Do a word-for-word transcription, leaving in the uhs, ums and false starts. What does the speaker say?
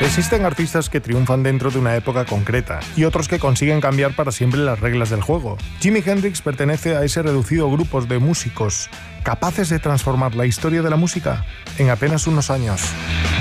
Existen artistas que triunfan dentro de una época concreta y otros que consiguen cambiar para siempre las reglas del juego. Jimi Hendrix pertenece a ese reducido grupo de músicos capaces de transformar la historia de la música en apenas unos años.